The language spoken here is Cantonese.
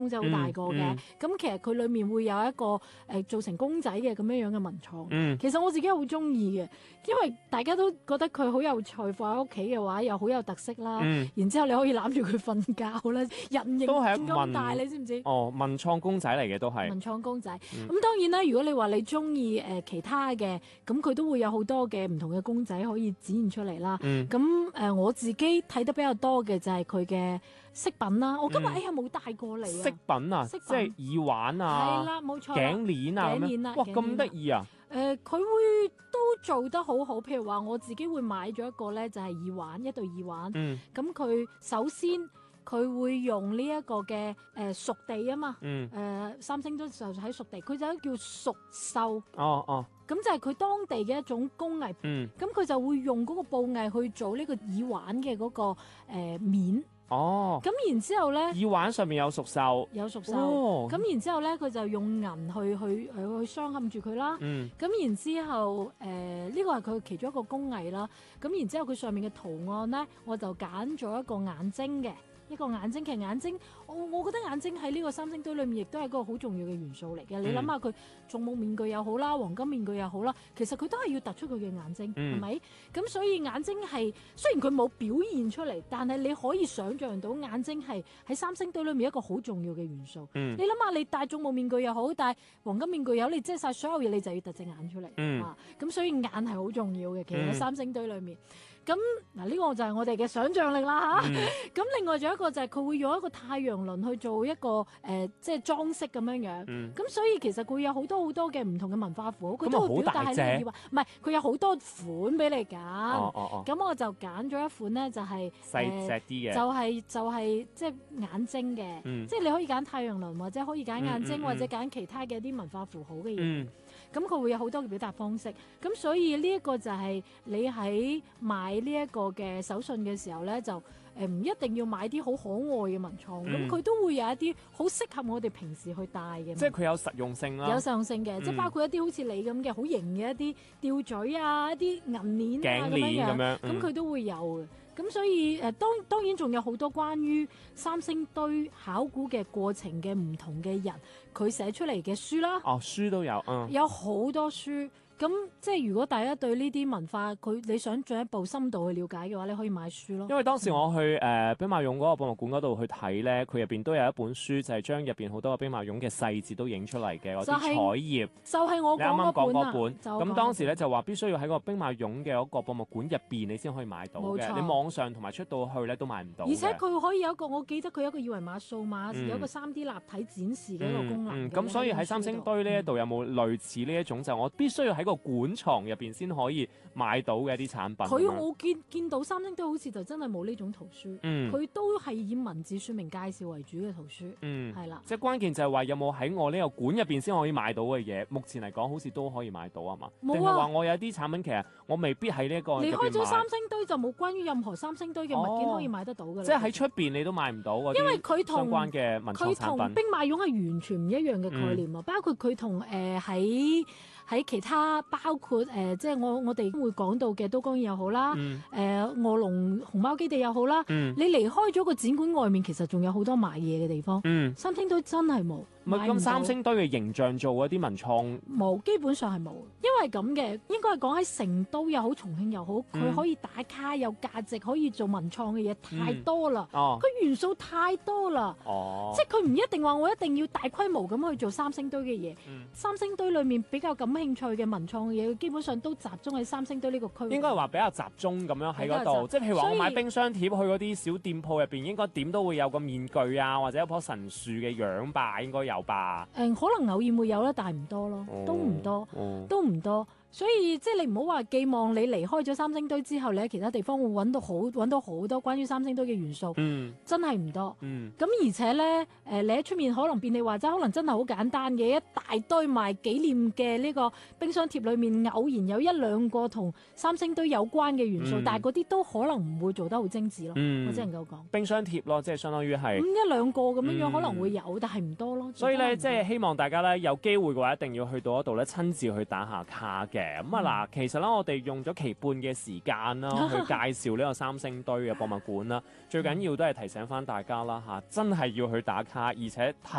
公仔好大個嘅，咁其實佢裡面會有一個做成公仔嘅咁樣嘅文創。其實我自己好中意嘅，因為大家都覺得佢好有趣，放喺屋企嘅話又好有特色啦。然之後你可以攬住佢瞓覺啦，人形咁大，你知唔知？ 文創公仔嚟嘅都係。 文創公仔。咁當然啦，如果你話你中意其他嘅，咁佢都會有好多嘅唔同嘅公仔可以展現出嚟啦。咁我自己睇得比較多嘅就係佢嘅飾品啦。我今日冇帶過嚟啊！ 飾品啊，即係耳環啊， 係啦，冇錯， 頸鏈啊， 頸鏈啊， 哇，咁得意啊！ 佢會都做得好好，譬如話我自己會買咗一個咧，就係耳環，一對耳環。咁佢首先佢會用呢一個嘅屬地啊嘛。三星堆就喺屬地，佢就叫屬獸。咁就係佢當地嘅一種工藝。咁佢就會用嗰個布藝去做呢個耳環嘅嗰個面。咁然之後咧， 耳環上面有屬獸， 咁然之後咧，佢就用銀去鑲嵌住佢啦。咁然之後呢個係佢其中一個工藝啦。咁然之後佢上面嘅圖案咧，我就揀咗一個眼睛嘅。一個眼睛，其實眼睛，我覺得眼睛喺呢個三星堆裏面亦都係一個好重要嘅元素嚟嘅。你諗下佢眾目面具又好啦，黃金面具又好啦，其實佢都係要突出佢嘅眼睛，係咪？咁所以眼睛係雖然佢冇表現出嚟，但係你可以想像到眼睛係喺三星堆裏面一個好重要嘅元素。你諗下，你戴眾目面具又好，戴黃金面具又好，你遮晒所有嘢，你就要突隻眼出嚟。咁所以眼係好重要嘅，其實喺三星堆裏面。咁嗱，呢個就係我哋嘅想像力啦嚇。咁另外仲有一個就係佢會用一個太陽輪去做一個即係裝飾咁樣樣。咁所以其實佢有好多好多嘅唔同嘅文化符號，佢都會表達喺呢個耳環。唔係，佢有好多款俾你揀。咁我就揀咗一款咧，就係細隻啲嘅， 就係即係眼睛嘅。即係你可以揀太陽輪，或者可以揀眼睛，或者揀其他嘅一啲文化符號嘅嘢。咁佢會有好多嘅表達方式。咁所以呢一個就係你喺買呢一個嘅手信嘅時候咧，就唔一定要買啲好可愛嘅文創，咁佢都會有一啲好適合我哋平時去戴嘅。 即係佢有實用性啦， 有實用性嘅，即係包括一啲好似你咁嘅好型嘅一啲吊墜啊，一啲銀鏈啊咁樣，咁佢都會有嘅。咁所以當然仲有好多關於三星堆考古嘅過程嘅唔同嘅人，佢寫出嚟嘅書啦。 書都有， 有好多書。咁即係如果大家對呢啲文化你想進一步深度去了解嘅話，你可以買書咯。 因為當時我去兵馬俑嗰個博物館嗰度去睇咧，佢入邊都有一本書，就係將入邊好多個兵馬俑嘅細節都影出嚟嘅嗰啲彩頁。 就係我啱啱講嗰本。咁當時咧就話必須要喺個兵馬俑嘅嗰個博物館入邊，你先可以買到嘅。你網上同埋出到去咧都買唔到。 而且佢可以有一個，我記得佢有一個二維碼掃碼，有一個 3D 立體展示嘅一個功能。 咁所以喺三星堆呢一度有冇類似呢一種就我必須要喺個館藏入邊先可以買到嘅一啲產品？ 我見到三星堆好似就真係冇呢種圖書，佢都係以文字說明介紹為主嘅圖書，係啦。 即係關鍵就係話有冇喺我呢個館入邊先可以買到嘅嘢？目前嚟講好似都可以買到啊嘛。冇啊。定係話我有啲產品其實我未必喺呢一個離開咗三星堆就冇關於任何三星堆嘅物件可以買得到㗎啦。 即係喺出邊你都買唔到嗰啲，因為佢同相關嘅文創產品， 佢同兵馬俑係完全唔一樣嘅概念啊！包括佢同喺其他包括即係我哋會講到嘅都江堰又好啦，臥龍熊貓基地又好啦，你離開咗個展館外面，其實仲有好多賣嘢嘅地方。三星堆真係冇。 咁三星堆嘅形象做嗰啲文創冇，基本上係冇。因為咁嘅，應該係講喺成都又好，重慶又好，佢可以打卡有價值，可以做文創嘅嘢太多啦。佢元素太多啦。即係佢唔一定話我一定要大規模咁去做三星堆嘅嘢。三星堆裏面比較感興趣嘅文創嘅嘢，基本上都集中喺三星堆呢個區域。 應該係話比較集中咁樣喺嗰度。即係譬如話我買冰箱貼去嗰啲小店鋪入邊，應該點都會有個面具啊，或者一棵神樹嘅樣吧，應該有吧？ 可能偶然會有啦，但係唔多咯，都唔多。所以即係你唔好話寄望你離開咗三星堆之後，你喺其他地方會揾到好多關於三星堆嘅元素，真係唔多。咁而且咧，你喺出面可能便利話齋，可能真係好簡單嘅一大堆賣紀念嘅呢個冰箱貼裏面，偶然有一兩個同三星堆有關嘅元素，但係嗰啲都可能唔會做得好精緻咯。我只能夠講冰箱貼咯，即係相當於係一兩個咁樣可能會有，但係唔多咯。 所以咧，即係希望大家咧有機會嘅話，一定要去到嗰度咧，親自去打下卡嘅。咁啊嗱，其實咧我哋用咗期半嘅時間啦，去介紹呢個三星堆嘅博物館啦。最緊要都係提醒翻大家啦嚇，真係要去打卡，而且